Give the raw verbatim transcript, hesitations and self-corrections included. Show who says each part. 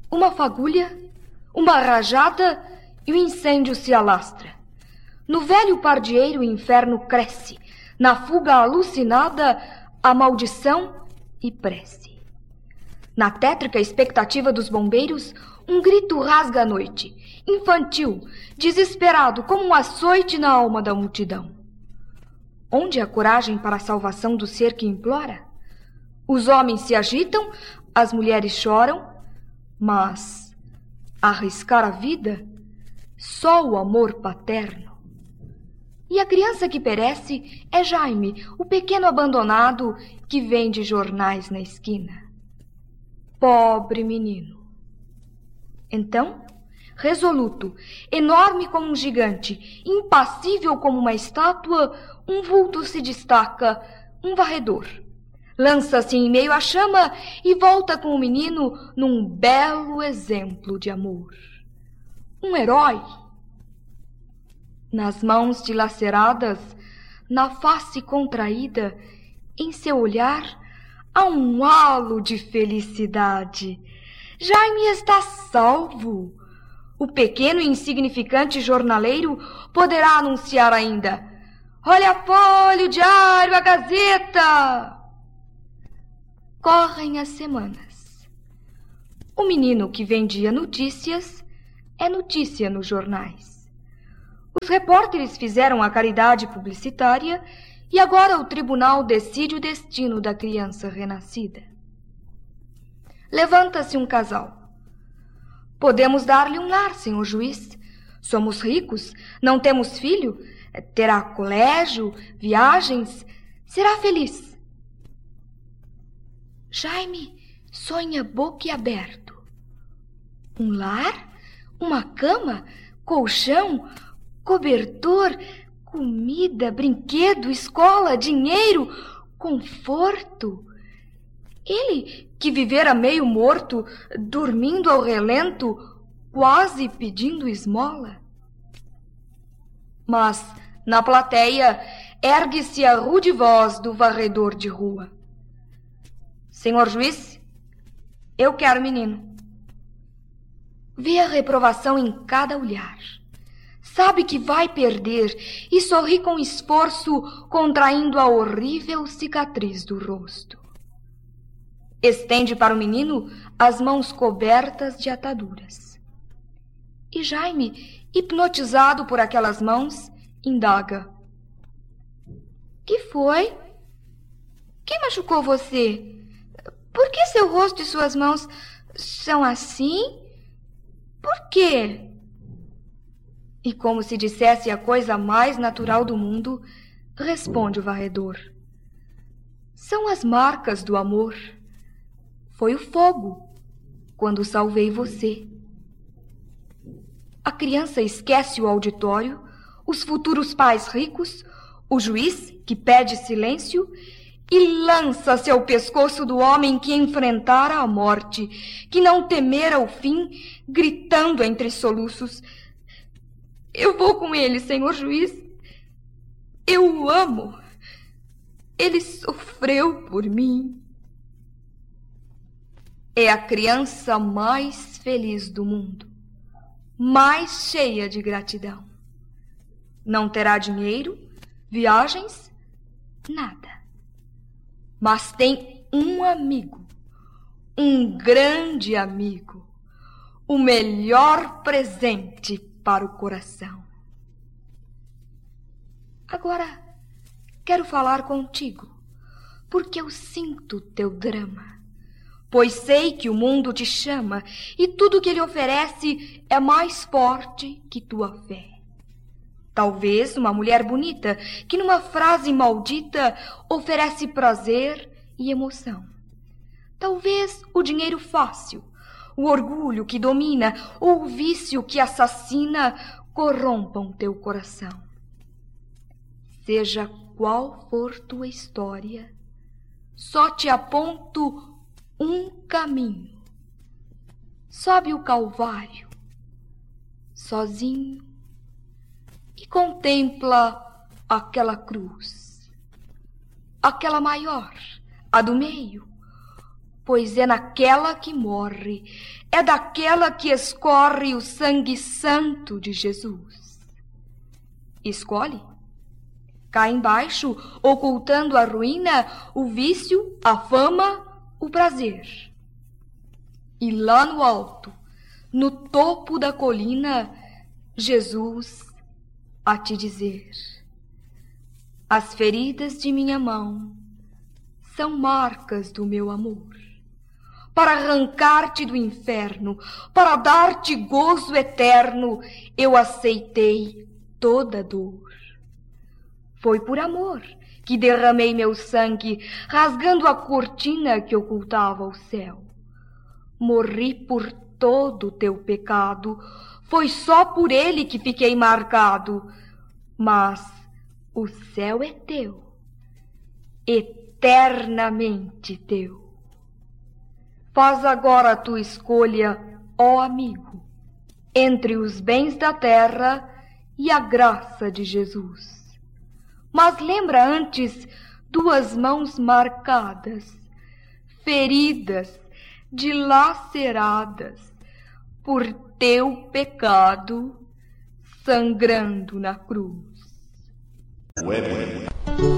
Speaker 1: uma fagulha, uma rajada e o incêndio se alastra. No velho pardieiro o inferno cresce, na fuga alucinada a maldição e prece. Na tétrica expectativa dos bombeiros, um grito rasga a noite, infantil, desesperado, como um açoite na alma da multidão. Onde a coragem para a salvação do ser que implora? Os homens se agitam, as mulheres choram, mas arriscar a vida, só o amor paterno. E a criança que perece é Jaime, o pequeno abandonado que vende jornais na esquina. Pobre menino. Então, resoluto, enorme como um gigante, impassível como uma estátua, um vulto se destaca, um varredor. Lança-se em meio à chama e volta com o menino num belo exemplo de amor. Um herói. Nas mãos dilaceradas, na face contraída, em seu olhar, há um halo de felicidade. Jaime está salvo. O pequeno e insignificante jornaleiro poderá anunciar ainda: olha a folha, o diário, a gazeta. Correm as semanas. O menino que vendia notícias é notícia nos jornais. Os repórteres fizeram a caridade publicitária e agora o tribunal decide o destino da criança renascida. Levanta-se um casal. Podemos dar-lhe um lar, senhor juiz. Somos ricos, não temos filho, terá colégio, viagens, será feliz. Jaime sonha boquiaberto. Um lar, uma cama, colchão, cobertor, comida, brinquedo, escola, dinheiro, conforto. Ele, que vivera meio morto, dormindo ao relento, quase pedindo esmola. Mas, na plateia, ergue-se a rude voz do varredor de rua. Senhor juiz, eu quero menino. Vê a reprovação em cada olhar. Sabe que vai perder e sorri com esforço, contraindo a horrível cicatriz do rosto. Estende para o menino as mãos cobertas de ataduras. E Jaime, hipnotizado por aquelas mãos, indaga: que foi? Quem machucou você? Por que seu rosto e suas mãos são assim? Por quê? E como se dissesse a coisa mais natural do mundo, responde o varredor: são as marcas do amor. Foi o fogo, quando salvei você. A criança esquece o auditório, os futuros pais ricos, o juiz, que pede silêncio, e lança-se ao pescoço do homem que enfrentara a morte, que não temera o fim, gritando entre soluços: eu vou com ele, senhor juiz. Eu o amo. Ele sofreu por mim. É a criança mais feliz do mundo, mais cheia de gratidão. Não terá dinheiro, viagens, nada. Mas tem um amigo, um grande amigo, o melhor presente para o coração. Agora quero falar contigo, porque eu sinto teu drama, pois sei que o mundo te chama e tudo que ele oferece é mais forte que tua fé. Talvez uma mulher bonita que numa frase maldita oferece prazer e emoção. Talvez o dinheiro fácil, o orgulho que domina ou o vício que assassina corrompam teu coração. Seja qual for tua história, só te aponto um caminho. Sobe o Calvário, sozinho, e contempla aquela cruz, aquela maior, a do meio, pois é naquela que morre, é daquela que escorre o sangue santo de Jesus. Escolhe. Cá embaixo, ocultando a ruína, o vício, a fama, o prazer. E lá no alto, no topo da colina, Jesus a te dizer: as feridas de minha mão são marcas do meu amor, para arrancar-te do inferno, para dar-te gozo eterno, eu aceitei toda dor. Foi por amor que derramei meu sangue, rasgando a cortina que ocultava o céu. Morri por todo o teu pecado, foi só por ele que fiquei marcado. Mas o céu é teu, eternamente teu. Faz agora a tua escolha, ó amigo, entre os bens da terra e a graça de Jesus. Mas lembra antes duas mãos marcadas, feridas, dilaceradas por teu pecado, sangrando na cruz.
Speaker 2: Web.